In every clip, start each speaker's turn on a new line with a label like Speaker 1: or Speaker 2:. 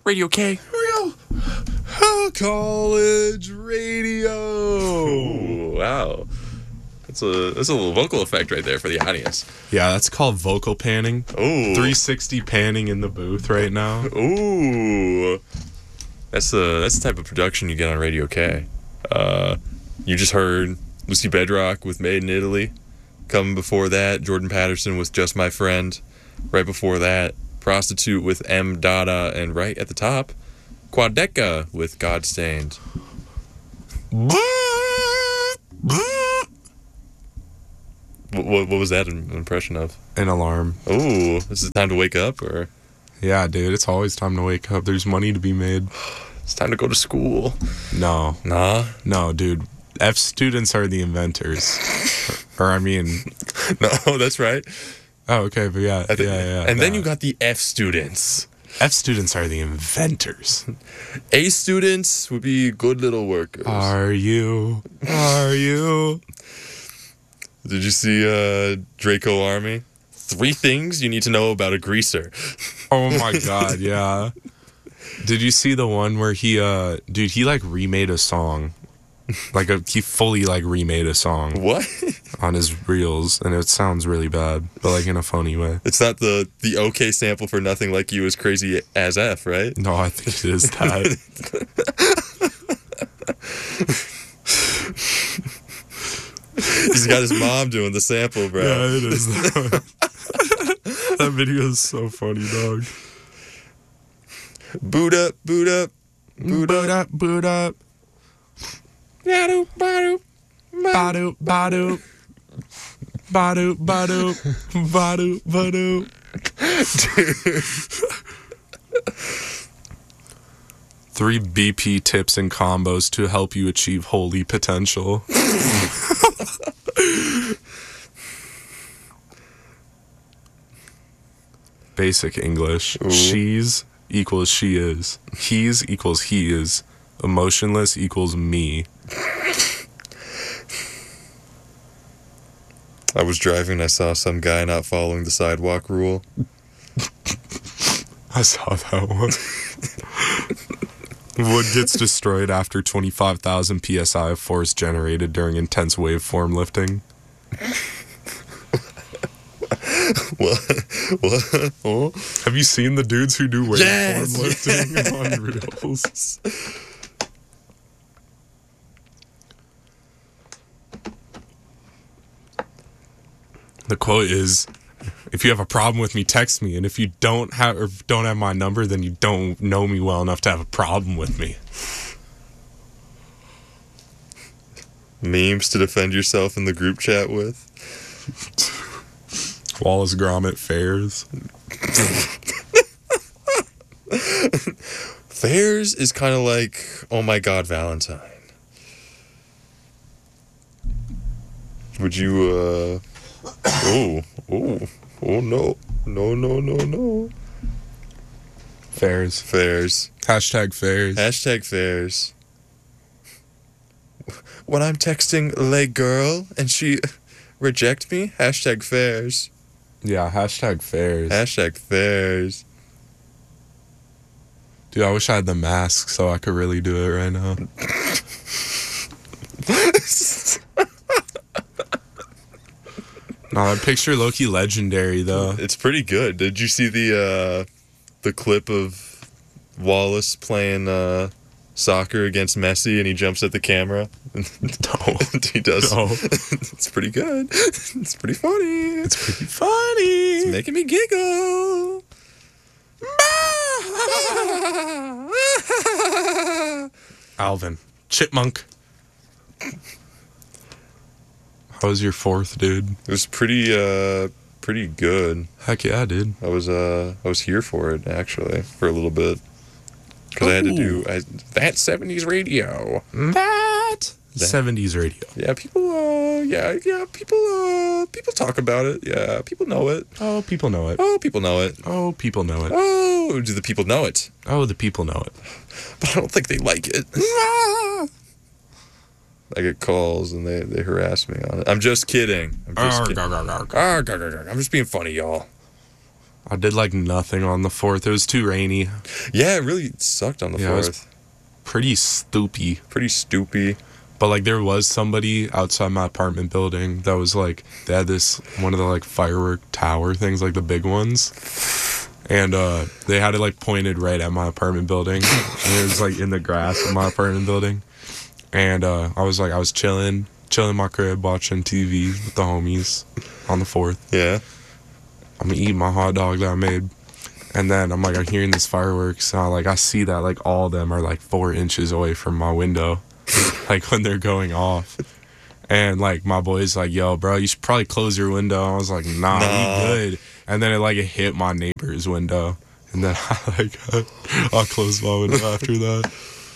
Speaker 1: Radio K.
Speaker 2: Here we go. College radio.
Speaker 1: Ooh, wow. That's a little vocal effect right there for the audience.
Speaker 2: Yeah, that's called vocal panning.
Speaker 1: Ooh.
Speaker 2: 360 panning in the booth right now.
Speaker 1: Ooh. That's the type of production you get on Radio K. You just heard Lucy Bedrock with Made in Italy. Coming before that, Jordan Patterson with Just My Friend. Right before that, Prostitute with M. Dada. And right at the top, Quadeca with God Stained. What was that an impression of?
Speaker 2: An alarm.
Speaker 1: Ooh, this is time to wake up, or
Speaker 2: Yeah, dude, it's always time to wake up. There's money to be made.
Speaker 1: it's time to go to school?
Speaker 2: No,
Speaker 1: Nah.
Speaker 2: dude. F students are the inventors. Or I mean,
Speaker 1: No, that's right.
Speaker 2: oh, okay, but yeah.
Speaker 1: And then you got the F students.
Speaker 2: F students are the inventors.
Speaker 1: A students would be good little workers.
Speaker 2: Are you?
Speaker 1: Did you see Draco Army? 3 things you need to know about a greaser.
Speaker 2: Oh my god, yeah. Did you see the one where he like remade a song? He fully like remade a song
Speaker 1: What?
Speaker 2: on his reels, and it sounds really bad, but like in a funny way.
Speaker 1: It's not the OK sample for Nothing Like You is Crazy as F, right?
Speaker 2: No, I think it is that.
Speaker 1: He's got his mom doing the sample, bro.
Speaker 2: Yeah, it is. That video is so funny, dog.
Speaker 1: Boot up, boot up, boot up.
Speaker 2: Boot up, boot up.
Speaker 1: Ba-doop, ba-doop,
Speaker 2: Ba-doop, ba-doop. Ba-doop, ba-doop. Ba-doop, ba-doop. 3 BP tips and combos to help you achieve holy potential. Basic English.
Speaker 1: Ooh.
Speaker 2: She's equals she is. He's equals he is. Emotionless equals me.
Speaker 1: I was driving and I saw some guy not following the sidewalk rule.
Speaker 2: I saw that one. Wood gets destroyed after 25,000 psi of force generated during intense waveform lifting.
Speaker 1: What? Oh?
Speaker 2: Have you seen the dudes who do waveform
Speaker 1: Yes!
Speaker 2: lifting on reels? The quote is, if you have a problem with me, text me. And if you don't have my number, then you don't know me well enough to have a problem with me.
Speaker 1: Memes to defend yourself in the group chat with.
Speaker 2: Wallace Gromit fairs.
Speaker 1: Fairs is kind of like, oh my god, Valentine. Would you, oh no. No.
Speaker 2: Fairs.
Speaker 1: Fairs.
Speaker 2: Hashtag fairs.
Speaker 1: Hashtag fairs. When I'm texting lay girl and she reject me, hashtag fairs.
Speaker 2: Yeah, hashtag fairs.
Speaker 1: Hashtag fairs.
Speaker 2: Dude, I wish I had the mask so I could really do it right now. No, that picture low-key legendary, though.
Speaker 1: It's pretty good. Did you see the clip of Wallace playing soccer against Messi and he jumps at the camera?
Speaker 2: No.
Speaker 1: He does.
Speaker 2: No.
Speaker 1: It's pretty good. It's pretty funny.
Speaker 2: It's pretty funny.
Speaker 1: It's making me giggle.
Speaker 2: Alvin. Chipmunk. How was your 4th, dude?
Speaker 1: It was pretty good.
Speaker 2: Heck yeah, dude.
Speaker 1: I was here for it actually for a little bit because I had to do that 70s radio.
Speaker 2: That 70s radio.
Speaker 1: Yeah, people talk about it. Yeah, people know it.
Speaker 2: Oh, people know it.
Speaker 1: Oh, people know it.
Speaker 2: Oh, people know it.
Speaker 1: Oh, do the people know it?
Speaker 2: Oh, the people know it.
Speaker 1: But I don't think they like it. I get calls and they harass me on it. I'm just kidding. I'm just being funny, y'all.
Speaker 2: I did like nothing on the 4th. It was too rainy.
Speaker 1: Yeah, it really sucked on the
Speaker 2: Yeah, it was
Speaker 1: 4th.
Speaker 2: pretty stoopy.
Speaker 1: Pretty stoopy.
Speaker 2: But like there was somebody outside my apartment building that was like, they had this one of the like firework tower things, like the big ones. And they had it like pointed right at my apartment building. And it was like in the grass of my apartment building. And I was chilling in my crib watching TV with the homies on the 4th.
Speaker 1: Yeah.
Speaker 2: I'm eating my hot dog that I made. And then I'm hearing these fireworks. And I see that like all of them are like 4 inches away from my window. Like when they're going off. And like my boy's like, yo, bro, you should probably close your window. I was like, nah, we good. And then it hit my neighbor's window. And then I'll close my window after that.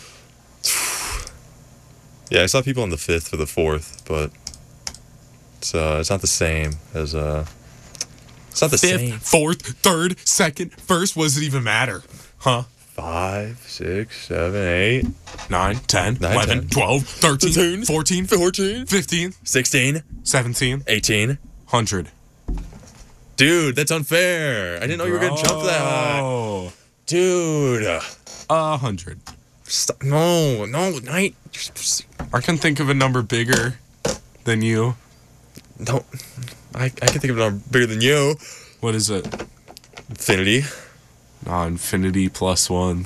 Speaker 1: Yeah, I saw people on the 5th for the 4th, but it's not the same as it's not the
Speaker 2: 5th,
Speaker 1: same.
Speaker 2: 4th, 3rd, 2nd, 1st, what does it even matter? Huh?
Speaker 1: 5, 6, 7, 8,
Speaker 2: 9, 10,
Speaker 1: 9,
Speaker 2: 11,
Speaker 1: 10,
Speaker 2: 12, 13,
Speaker 1: 13,
Speaker 2: 14,
Speaker 1: 14,
Speaker 2: 15,
Speaker 1: 16,
Speaker 2: 17,
Speaker 1: 18.
Speaker 2: 100.
Speaker 1: Dude, that's unfair. I didn't know you were gonna jump that high.
Speaker 2: Oh,
Speaker 1: Dude.
Speaker 2: 100.
Speaker 1: Stop. No, night.
Speaker 2: I can think of a number bigger than you.
Speaker 1: No, I can think of a number bigger than you.
Speaker 2: What is it?
Speaker 1: Infinity.
Speaker 2: Nah, infinity plus 1.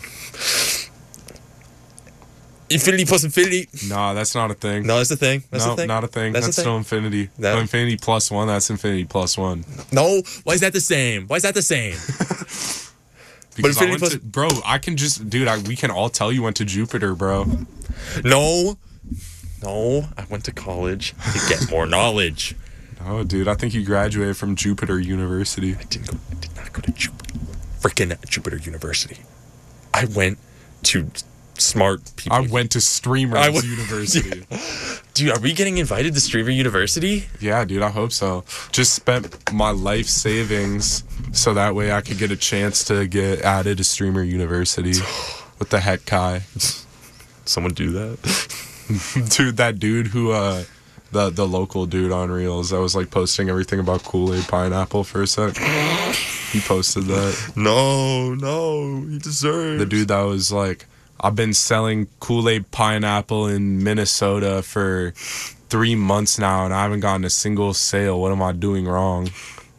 Speaker 1: Infinity plus infinity.
Speaker 2: Nah, that's not a thing.
Speaker 1: No, that's the thing. That's
Speaker 2: No,
Speaker 1: the thing.
Speaker 2: not a thing.
Speaker 1: That's
Speaker 2: That's
Speaker 1: the thing.
Speaker 2: still infinity.
Speaker 1: That-
Speaker 2: No, infinity plus 1, that's infinity plus 1.
Speaker 1: No, why is that the same? Why is that the same?
Speaker 2: Because
Speaker 1: infinity plus-
Speaker 2: bro, I can just, dude, we can all tell you went to Jupiter, bro.
Speaker 1: No, I went to college to get more knowledge.
Speaker 2: Oh, dude, I think you graduated from Jupiter University.
Speaker 1: I did not go to freaking Jupiter University. I went to smart people.
Speaker 2: I went to Streamers
Speaker 1: went-
Speaker 2: University.
Speaker 1: Dude, are we getting invited to Streamer University?
Speaker 2: Yeah, dude, I hope so. Just spent my life savings so that way I could get a chance to get added to Streamer University. What the heck, Kai?
Speaker 1: Someone do that?
Speaker 2: Dude, that dude who, the local dude on Reels that was posting everything about Kool-Aid Pineapple for a sec. He posted that.
Speaker 1: No, he deserves.
Speaker 2: The dude that was I've been selling Kool-Aid Pineapple in Minnesota for 3 months now and I haven't gotten a single sale. What am I doing wrong?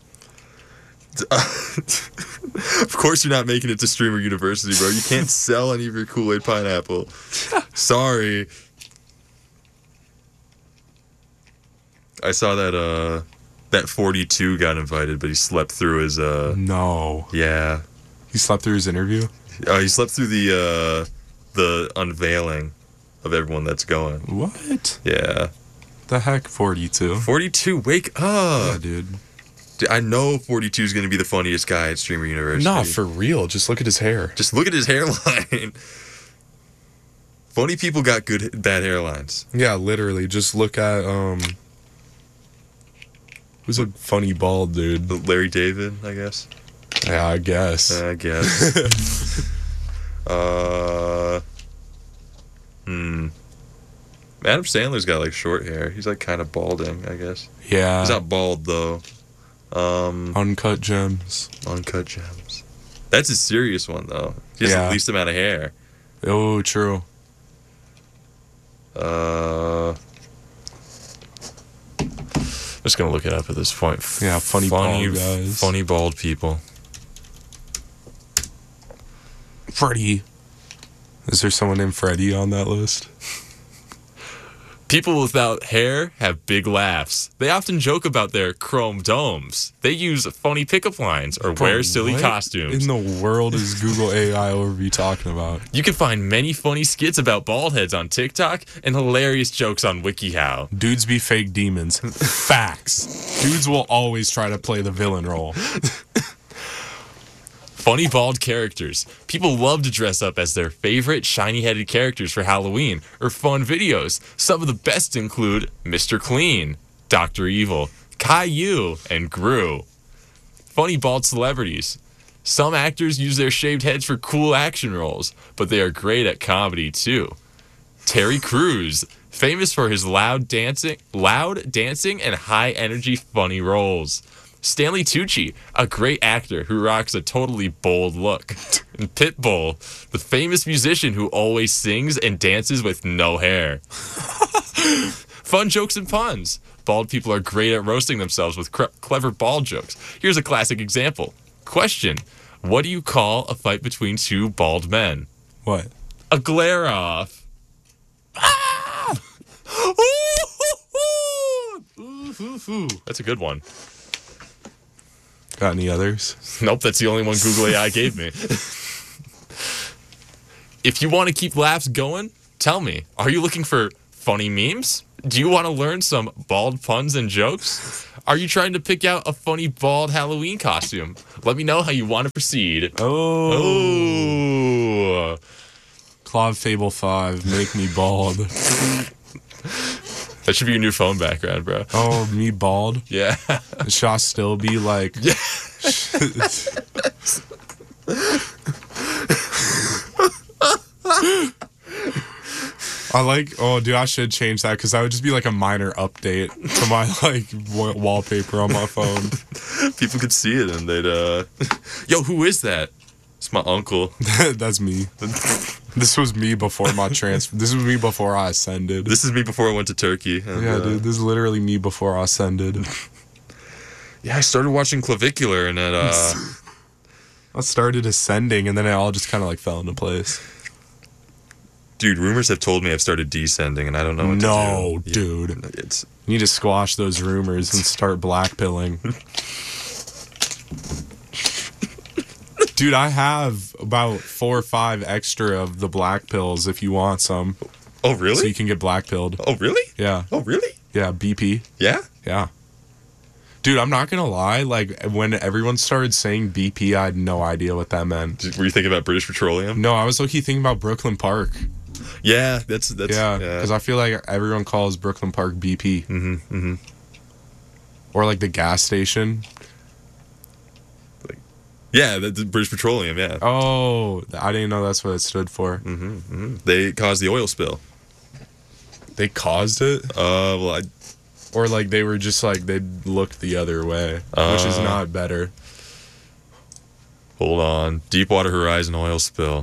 Speaker 1: Of course you're not making it to Streamer University, bro. You can't sell any of your Kool-Aid Pineapple. Sorry. I saw that 42 got invited, but he slept through his
Speaker 2: No.
Speaker 1: yeah.
Speaker 2: He slept through his interview?
Speaker 1: He slept through the unveiling of everyone that's going.
Speaker 2: What?
Speaker 1: Yeah.
Speaker 2: The heck, 42?
Speaker 1: 42, wake
Speaker 2: Yeah,
Speaker 1: up.
Speaker 2: dude.
Speaker 1: Dude, I know 42 is going to be the funniest guy at Streamer University.
Speaker 2: Nah, for real. Just look at his hair.
Speaker 1: Just look at his hairline. Funny people got bad hairlines.
Speaker 2: Yeah, literally. Just look at, who's a funny bald dude?
Speaker 1: Larry David, I guess.
Speaker 2: Yeah, I guess.
Speaker 1: I guess. Adam Sandler's got short hair. He's kind of balding, I guess.
Speaker 2: Yeah.
Speaker 1: He's not bald though.
Speaker 2: Uncut Gems.
Speaker 1: Uncut Gems. That's a serious one though. He has
Speaker 2: Yeah.
Speaker 1: the least amount of hair.
Speaker 2: Oh, true.
Speaker 1: Just gonna look it up at this point.
Speaker 2: Yeah, funny bald guys.
Speaker 1: Funny bald people.
Speaker 2: Freddie. Is there someone named Freddie on that list?
Speaker 1: People without hair have big laughs. They often joke about their chrome domes. They use funny pickup lines or wear silly
Speaker 2: What
Speaker 1: costumes.
Speaker 2: in the world is Google AI overview talking about?
Speaker 1: You can find many funny skits about bald heads on TikTok and hilarious jokes on WikiHow.
Speaker 2: Dudes be fake demons. Facts. Dudes will always try to play the villain role.
Speaker 1: Funny bald characters. People love to dress up as their favorite shiny-headed characters for Halloween or fun videos. Some of the best include Mr. Clean, Dr. Evil, Caillou, and Gru. Funny bald celebrities. Some actors use their shaved heads for cool action roles, but they are great at comedy too. Terry Crews, famous for his loud dancing and high-energy funny roles. Stanley Tucci, a great actor who rocks a totally bold look. And Pitbull, the famous musician who always sings and dances with no hair. Fun jokes and puns. Bald people are great at roasting themselves with clever bald jokes. Here's a classic example. Question: what do you call a fight between two bald men?
Speaker 2: What?
Speaker 1: A glare off. Ah! That's a good one.
Speaker 2: Got any others?
Speaker 1: Nope, that's the only one Google AI gave me. If you want to keep laughs going, tell me, are you looking for funny memes? Do you want to learn some bald puns and jokes? Are you trying to pick out a funny bald Halloween costume? Let me know how you want to proceed. Oh.
Speaker 2: Claude Fable 5, make me bald.
Speaker 1: That should be your new phone background, bro.
Speaker 2: Oh, me bald?
Speaker 1: Yeah.
Speaker 2: Should I still be like...
Speaker 1: Yeah.
Speaker 2: I like... Oh, dude, I should change that because that would just be like a minor update to my like wallpaper on my phone.
Speaker 1: People could see it and they'd... Yo, who is that? It's my uncle.
Speaker 2: That's me. This was me before my transfer. This was me before I ascended.
Speaker 1: This is me before I went to Turkey. And,
Speaker 2: yeah, dude, this is literally me before I ascended.
Speaker 1: Yeah, I started watching Clavicular and it...
Speaker 2: I started ascending and then it all just kind of like fell into place.
Speaker 1: Dude, rumors have told me I've started descending and I don't know what to do.
Speaker 2: No, dude.
Speaker 1: It's...
Speaker 2: You need to squash those rumors and start blackpilling. Dude, I have about 4 or 5 extra of the black pills if you want some.
Speaker 1: Oh, really?
Speaker 2: So you can get black pilled.
Speaker 1: Oh, really?
Speaker 2: Yeah.
Speaker 1: Oh, really?
Speaker 2: Yeah, BP.
Speaker 1: Yeah?
Speaker 2: Yeah. Dude, I'm not going to lie. Like, when everyone started saying BP, I had no idea what that meant.
Speaker 1: Were you thinking about British Petroleum?
Speaker 2: No, I was low-key thinking about Brooklyn Park.
Speaker 1: Yeah, that's
Speaker 2: Yeah, because I feel like everyone calls Brooklyn Park BP.
Speaker 1: Mm-hmm, mm-hmm.
Speaker 2: Or like the gas station.
Speaker 1: Yeah, the British Petroleum, yeah.
Speaker 2: Oh, I didn't know that's what it stood for.
Speaker 1: Mm-hmm, mm-hmm. They caused the oil spill.
Speaker 2: They caused it?
Speaker 1: Well,
Speaker 2: Or like they were just like, they looked the other way, which is not better.
Speaker 1: Hold on. Deepwater Horizon oil spill.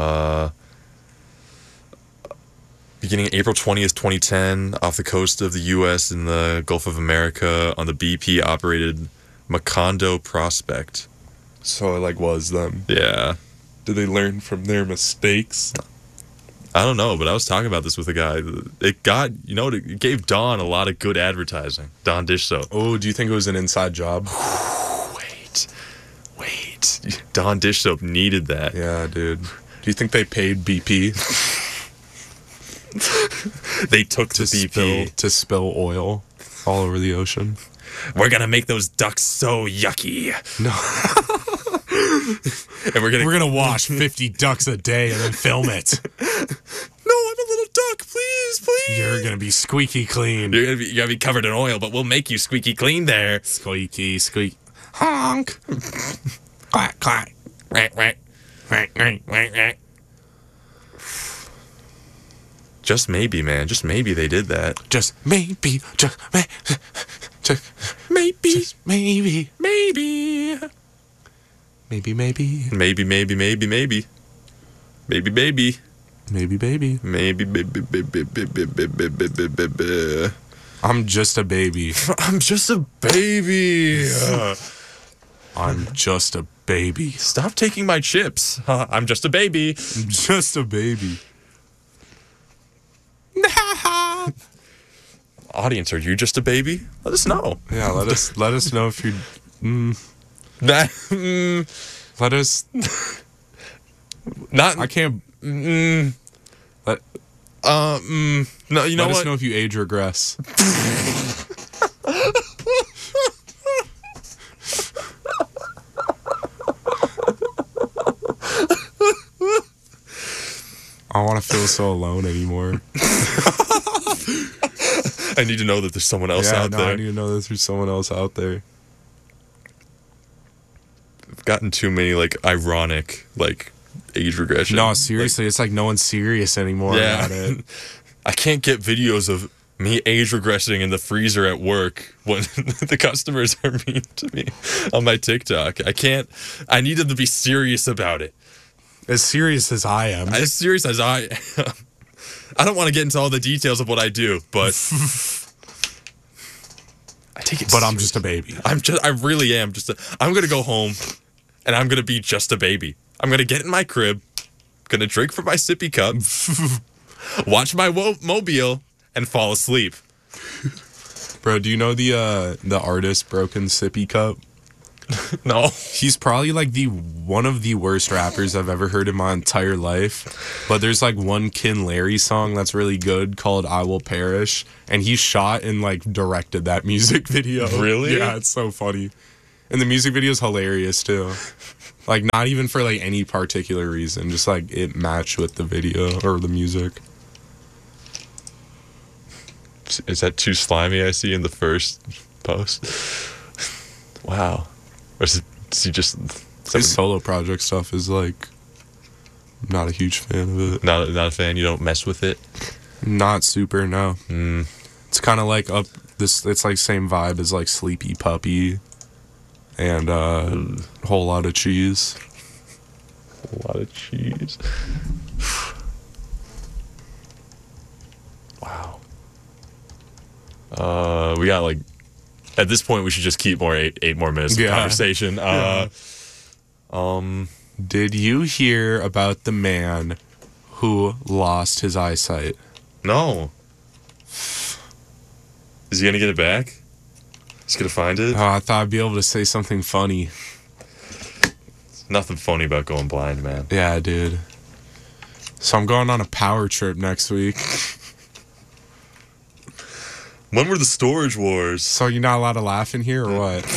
Speaker 1: Beginning April 20th, 2010, off the coast of the U.S. in the Gulf of America on the BP-operated Macondo prospect.
Speaker 2: So it like was them.
Speaker 1: Yeah.
Speaker 2: Did they learn from their mistakes?
Speaker 1: I don't know, but I was talking about this with a guy. It got, it gave Dawn a lot of good advertising. Dawn dish soap.
Speaker 2: Oh, do you think it was an inside job?
Speaker 1: Wait. Dawn dish soap needed that.
Speaker 2: Yeah, dude. Do you think they paid BP?
Speaker 1: They took to BP.
Speaker 2: To spill oil all over the ocean?
Speaker 1: We're going to make those ducks so yucky.
Speaker 2: No.
Speaker 1: And we're gonna
Speaker 2: wash 50 ducks a day and then film it.
Speaker 1: No, I'm a little duck, please.
Speaker 2: You're gonna be squeaky clean.
Speaker 1: You're gonna be covered in oil, but we'll make you squeaky clean there.
Speaker 2: Squeaky, squeak. Honk. Quack, quack.
Speaker 1: Quack, quack.
Speaker 2: Quack, quack, quack, quack.
Speaker 1: Just maybe, man. Just maybe they did that.
Speaker 2: Just maybe. Just maybe.
Speaker 1: Maybe.
Speaker 2: Just maybe.
Speaker 1: Maybe.
Speaker 2: Maybe.
Speaker 1: Maybe. Maybe, baby.
Speaker 2: I'm just a baby.
Speaker 1: I'm just a baby.
Speaker 2: I'm just a baby.
Speaker 1: Stop taking my chips. I'm just a baby.
Speaker 2: I'm just a baby.
Speaker 1: Audience, are you just a baby? Let us know.
Speaker 2: Yeah, let us know if you.
Speaker 1: Let
Speaker 2: us.
Speaker 1: Not.
Speaker 2: I can't.
Speaker 1: No, you know
Speaker 2: Let
Speaker 1: what?
Speaker 2: us know if you age regress. I don't want to feel so alone anymore.
Speaker 1: I need to know that there's someone else out there.
Speaker 2: I need to know that there's someone else out there.
Speaker 1: I've gotten too many ironic age regression.
Speaker 2: No, seriously, it's like no one's serious anymore about it.
Speaker 1: I can't get videos of Me age regressing in the freezer at work when the customers are mean to me on my TikTok. I need them to be serious about it.
Speaker 2: As serious as I am.
Speaker 1: As serious as I am. I don't want to get into all the details of what I do, but I take it.
Speaker 2: But I'm just a baby.
Speaker 1: I really am I'm going to go home and I'm going to be just a baby. I'm going to get in my crib, going to drink from my sippy cup, watch my mobile, and fall asleep.
Speaker 2: Bro, do you know the artist Broken Sippy Cup?
Speaker 1: No.
Speaker 2: He's probably like one of the worst rappers I've ever heard in my entire life. But there's like one Kin Larry song that's really good called I Will Perish. And he shot and like directed that music video.
Speaker 1: Really?
Speaker 2: Yeah, it's so funny. And the music video is hilarious too. Like not even for like any particular reason. Just like it matched with the video or the music.
Speaker 1: Is that too slimy I see in the first post? Wow. Or is he just...
Speaker 2: His solo project stuff is like... I'm not a huge fan of it.
Speaker 1: Not a fan? You don't mess with it?
Speaker 2: Not super, no. It's kind of like it's like same vibe as like Sleepy Puppy and Whole Lot of Cheese.
Speaker 1: Whole Lot of Cheese. Wow. We got like... At this point, we should just keep eight more minutes of conversation.
Speaker 2: Did you hear about the man who lost his eyesight?
Speaker 1: No. Is he going to get it back? He's going to find it?
Speaker 2: I thought I'd be able to say something funny.
Speaker 1: Nothing funny about going blind, man.
Speaker 2: Yeah, dude. So I'm going on a power trip next week.
Speaker 1: When were the Storage Wars?
Speaker 2: So you're not allowed to laugh in here or what?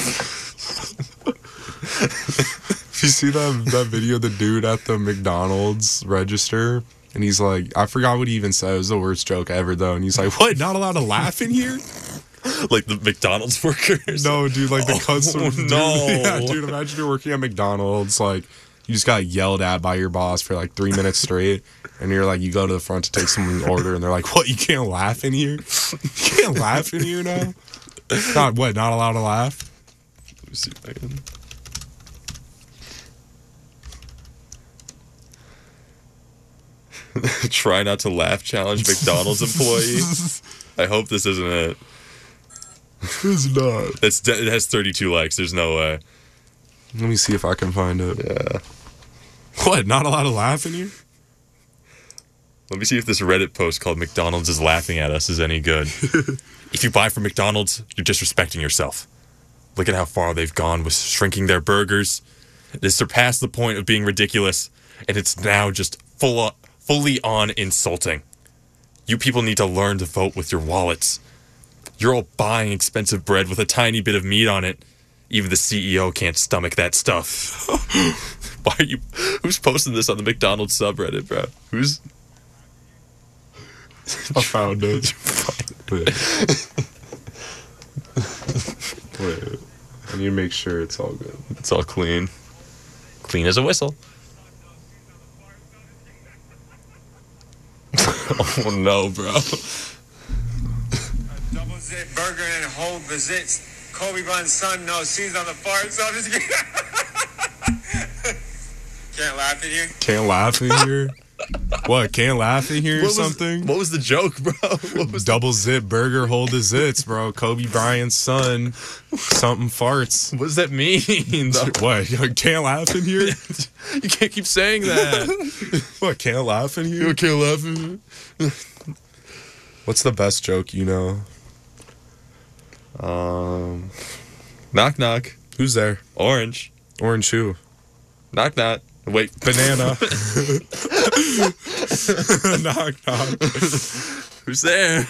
Speaker 2: You see that video of the dude at the McDonald's register? And he's like, I forgot what he even said. It was the worst joke ever, though. And he's like, what? Not allowed to laugh in here?
Speaker 1: Like the McDonald's workers?
Speaker 2: No, dude, like the customer.
Speaker 1: No.
Speaker 2: Yeah, dude, imagine you're working at McDonald's. Like, you just got yelled at by your boss for like 3 minutes straight. And you're like, you go to the front to take someone's order. And they're like, what? You can't laugh in here? You can't laugh in here now? Not allowed to laugh?
Speaker 1: Let me see if I can... Try not to laugh challenge McDonald's employee. I hope this isn't it.
Speaker 2: It's not.
Speaker 1: It has 32 likes. There's no way.
Speaker 2: Let me see if I can find it.
Speaker 1: Yeah.
Speaker 2: What? Not allowed to laugh in here?
Speaker 1: Let me see if this Reddit post called McDonald's is laughing at us is any good. If you buy from McDonald's, you're disrespecting yourself. Look at how far they've gone with shrinking their burgers. It has surpassed the point of being ridiculous, and it's now just fully on insulting. You people need to learn to vote with your wallets. You're all buying expensive bread with a tiny bit of meat on it. Even the CEO can't stomach that stuff. Why are you... Who's posting this on the McDonald's subreddit, bro? Who's...
Speaker 2: I found it. Wait. I need to make sure it's all good.
Speaker 1: It's all clean. Clean as a whistle. Oh no, bro.
Speaker 3: Double zit burger and hold the zits. Kobe Bryant's son knows he's on the far side. Can't laugh in here.
Speaker 2: Can't laugh in here? What? Can't laugh in here or something?
Speaker 1: What was the joke, bro? What was
Speaker 2: Double zit burger, hold the zits, bro. Kobe Bryant's son, something farts.
Speaker 1: What does that mean?
Speaker 2: What? You can't laugh in here?
Speaker 1: You can't keep saying that.
Speaker 2: What? Can't laugh in here?
Speaker 1: You can't laugh in here.
Speaker 2: What's the best joke you know?
Speaker 1: Knock knock.
Speaker 2: Who's there?
Speaker 1: Orange.
Speaker 2: Orange who?
Speaker 1: Knock knock. Wait.
Speaker 2: Banana. Knock knock.
Speaker 1: Who's there?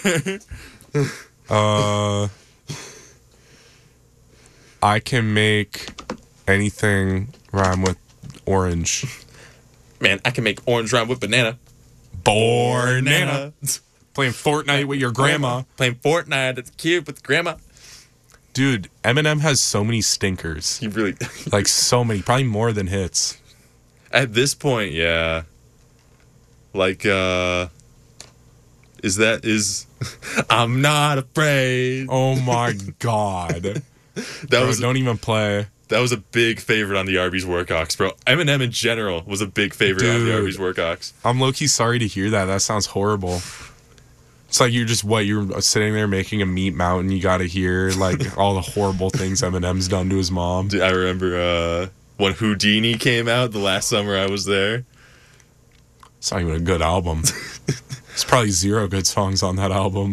Speaker 2: I can make anything rhyme with orange.
Speaker 1: Man, I can make orange rhyme with banana.
Speaker 2: Banana. Playing Fortnite with your grandma.
Speaker 1: Playing Fortnite at the cube with grandma.
Speaker 2: Dude, Eminem has so many stinkers.
Speaker 1: He really...
Speaker 2: Like so many. Probably more than hits.
Speaker 1: At this point, yeah. Like, is I'm not afraid.
Speaker 2: Oh my god.
Speaker 1: That
Speaker 2: Bro,
Speaker 1: was
Speaker 2: don't even play.
Speaker 1: that was a big favorite on the Arby's Workox, bro. Eminem in general was a big favorite on the
Speaker 2: Dude.
Speaker 1: Arby's Workox.
Speaker 2: I'm low-key sorry to hear that. That sounds horrible. It's like you're sitting there making a meat mountain. You gotta hear like all the horrible things Eminem's done to his mom.
Speaker 1: Dude, I remember when Houdini came out the last summer I was there.
Speaker 2: It's not even a good album. There's probably 0 good songs on that album.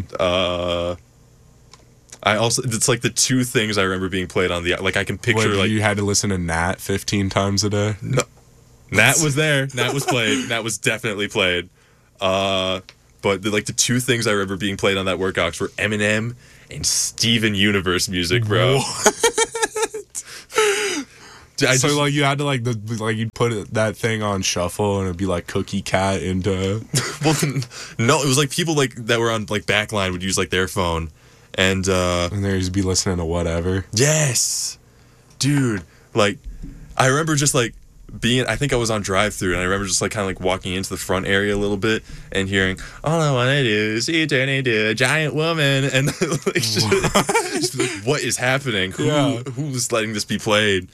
Speaker 1: It's like the two things I remember being played on the, like I can picture
Speaker 2: What,
Speaker 1: like
Speaker 2: you had to listen to Nat 15 times a day.
Speaker 1: Nat was there. Nat was played. Nat was definitely played. But the two things I remember being played on that Workox were Eminem and Steven Universe music, bro. Dude,
Speaker 2: So like you had to you'd put that thing on shuffle and it'd be like Cookie Cat into.
Speaker 1: well, no, it was like people like that were on like Backline would use like their phone, and
Speaker 2: And they'd just be listening to whatever.
Speaker 1: yes, dude, like I remember just like being, I think I was on drive-through, and I remember just like kind of like walking into the front area a little bit and hearing all I want to do is see you turn into a giant woman, and like just like, what is happening? Who's letting this be played?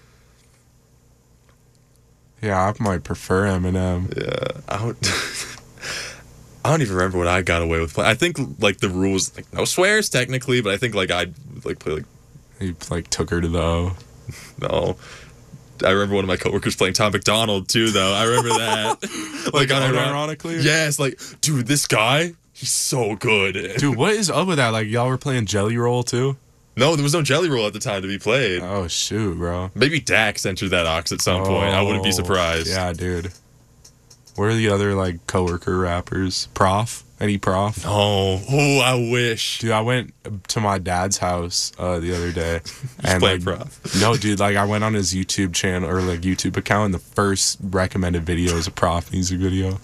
Speaker 2: Yeah, I might prefer Eminem.
Speaker 1: Yeah, I don't even remember what I got away with playing. I think like the rules, like no swears technically, but I think like I'd like play like
Speaker 2: He like took her to the O.
Speaker 1: no. I remember one of my coworkers playing Tom McDonald too, though. I remember that.
Speaker 2: Like unironically?
Speaker 1: Yes, like dude, this guy, he's so good.
Speaker 2: Dude, what is up with that? Like y'all were playing Jelly Roll too?
Speaker 1: No, there was no Jelly Roll at the time to be played.
Speaker 2: Oh shoot, bro.
Speaker 1: Maybe Dax entered that ox at some point. I wouldn't be surprised.
Speaker 2: Yeah, dude. Where are the other like coworker rappers? Prof? Any Prof?
Speaker 1: Oh, I wish.
Speaker 2: Dude, I went to my dad's house the other day.
Speaker 1: Just playing
Speaker 2: like,
Speaker 1: Prof.
Speaker 2: No, dude, like I went on his YouTube channel or like YouTube account, and the first recommended video is a Prof music video.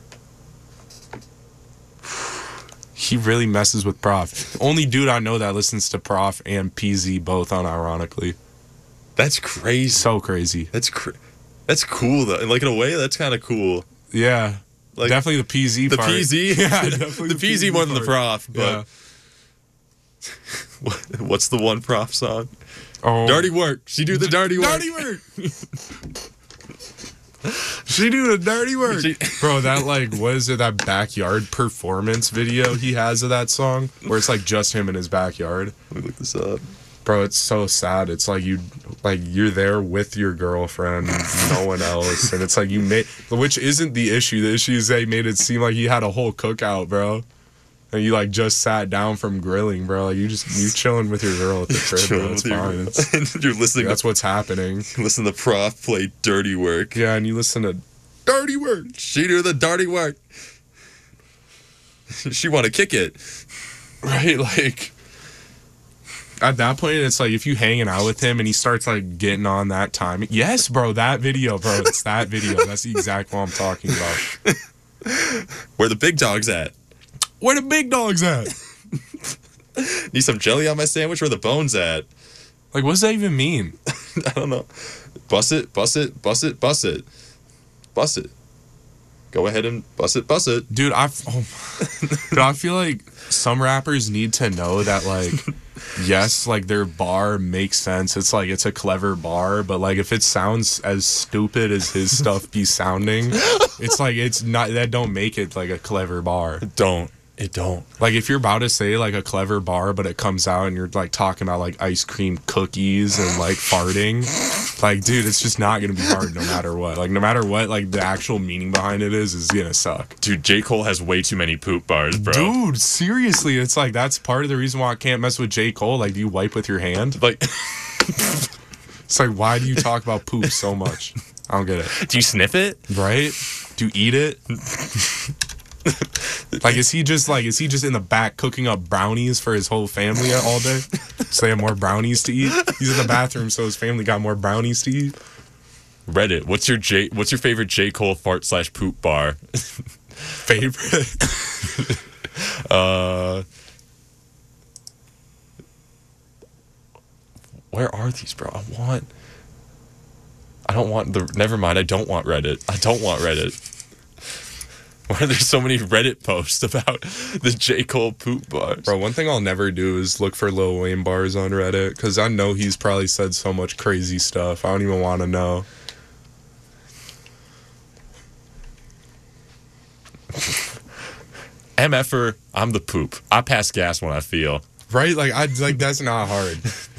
Speaker 2: He really messes with Prof. Only dude I know that listens to Prof and PZ both unironically.
Speaker 1: That's crazy.
Speaker 2: So crazy.
Speaker 1: That's cool though. And like in a way, that's kind of cool.
Speaker 2: Yeah.
Speaker 1: Like
Speaker 2: definitely the PZ
Speaker 1: the
Speaker 2: part.
Speaker 1: PZ.
Speaker 2: Yeah, definitely
Speaker 1: the PZ more than the Prof. But
Speaker 2: Yeah.
Speaker 1: what's the one Prof song?
Speaker 2: Oh.
Speaker 1: Dirty work. She do the dirty work.
Speaker 2: Dirty work. She do the dirty work. Bro, that like, what is it, that backyard performance video he has of that song? Where it's like just him in his backyard.
Speaker 1: Let me look this up.
Speaker 2: Bro, it's so sad. It's like you're there with your girlfriend, no one else. And it's like you made, which isn't the issue. The issue is they made it seem like you had a whole cookout, bro. And you like just sat down from grilling, bro. Like you chilling with your girl at the crib, bro. It's fine.
Speaker 1: And you're listening.
Speaker 2: That's what's happening.
Speaker 1: Listen to Prof play dirty work.
Speaker 2: Yeah, and you listen to dirty work.
Speaker 1: She do the dirty work. She want to kick it.
Speaker 2: Right, like at that point it's like if you hanging out with him and he starts like getting on that time. Yes, bro, that video, bro. It's that video. That's the exact one I'm talking about.
Speaker 1: Where the big dog's at?
Speaker 2: Where the big dogs at?
Speaker 1: Need some jelly on my sandwich? Where the bones at?
Speaker 2: Like, what does that even mean?
Speaker 1: I don't know. Bust it, bust it, bust it, bust it. Bust it. Go ahead and bust it, bust it.
Speaker 2: Dude, I feel like some rappers need to know that, like, yes, like, their bar makes sense. It's like, it's a clever bar, but, like, if it sounds as stupid as his stuff be sounding, it's like, it's not, that don't make it, like, a clever bar.
Speaker 1: It don't.
Speaker 2: Like, if you're about to say, like, a clever bar, but it comes out and you're, like, talking about, like, ice cream cookies and, like, farting, like, dude, it's just not gonna be hard no matter what. Like, no matter what, like, the actual meaning behind it is gonna suck.
Speaker 1: Dude, J. Cole has way too many poop bars, bro.
Speaker 2: Dude, seriously, it's like, that's part of the reason why I can't mess with J. Cole. Like, do you wipe with your hand?
Speaker 1: Like,
Speaker 2: It's like, why do you talk about poop so much? I don't get it.
Speaker 1: do you sniff it?
Speaker 2: Right? Do you eat it? Like, is he just in the back cooking up brownies for his whole family all day? So they have more brownies to eat? He's in the bathroom, so his family got more brownies to eat?
Speaker 1: Reddit, what's your favorite J. Cole fart / poop bar?
Speaker 2: Favorite?
Speaker 1: Where are these, bro? Never mind, I don't want Reddit. Why are there so many Reddit posts about the J. Cole poop bars?
Speaker 2: Bro, one thing I'll never do is look for Lil Wayne bars on Reddit, because I know he's probably said so much crazy stuff. I don't even want to know.
Speaker 1: MFer, I'm the poop. I pass gas when I feel.
Speaker 2: Right? Like that's not hard.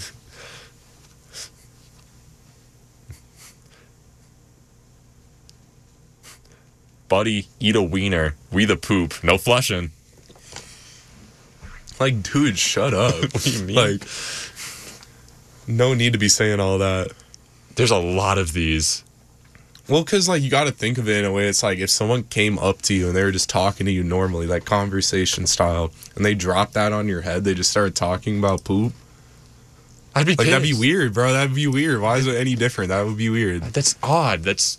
Speaker 1: Buddy, eat a wiener. We the poop. No flushing.
Speaker 2: Like, dude, shut up.
Speaker 1: What do you mean?
Speaker 2: Like, no need to be saying all that.
Speaker 1: There's a lot of these.
Speaker 2: Well, because, like, you got to think of it in a way. It's like if someone came up to you and they were just talking to you normally, like conversation style, and they dropped that on your head, they just started talking about poop.
Speaker 1: I'd be
Speaker 2: Like, that'd be
Speaker 1: pissed.
Speaker 2: weird, bro. That'd be weird. Why is it any different? That would be weird.
Speaker 1: That's odd. That's